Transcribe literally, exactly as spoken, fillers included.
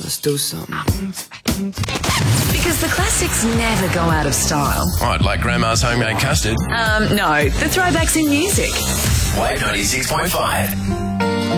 Let's do something. Because the classics never go out of style. What, like Grandma's homemade custard? Um, no, the throwbacks in music. Wave ninety-six point five.